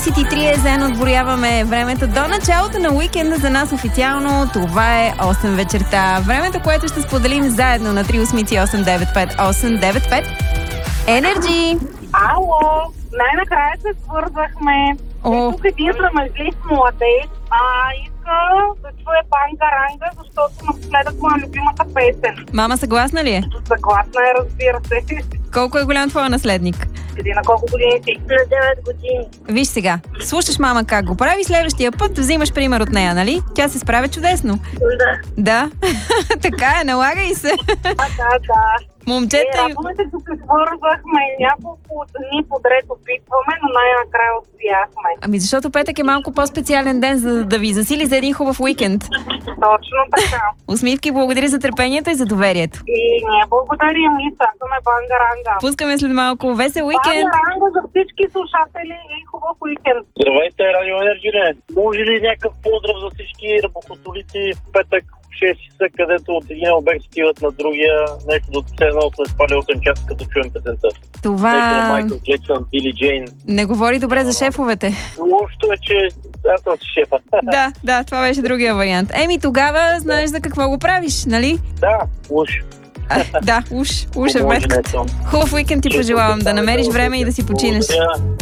10:03 заедно отборяваме времето до началото на уикенда. За нас официално това е 8 вечерта. Времето, което ще споделим заедно на 380-895-895. Енерджи! Ало! Най-накрая се свързахме. Тук един срамежлив младеж иска да чуе Банга-ранга, защото напоследък му е любимата песен. Мама съгласна ли е? Съгласна е, разбира се. Колко е голям твоя наследник? Къде на колко години си? На 9 години. Виж сега, слушаш мама как го прави, следващия път взимаш пример от нея, нали? Тя се справя чудесно. Да. Така е, налагай се. Да. Момчета... Радваме се, че се свързахме няколко дни подред опитваме, но най-накрая успяхме. Ами защото петък е малко по-специален ден, за да ви засили за един хубав уикенд. Точно така. Усмивки, благодаря за търпението и за доверието. И ние благодарим и чакаме Банга-ранга. Пускаме след малко. Весел уикенд! Банга-ранга за всички слушатели и хубав уикенд. Здравейте, Радио Енерджи. Може ли някакъв поздрав за всички работодолици в петък? 6 часа, където от един обект стигат на другия, нещо до едно след спали 8 часа, като чуем песента. Това... Майкъл Джексън, Били Джейн. Не говори добре за шефовете. Лошото е, че аз съм шефа. Да, това беше другия вариант. Еми тогава знаеш за какво го правиш, нали? Да, уж. Да, уж е вметката. Хубав уикенд ти пожелавам, да намериш време и да си починеш.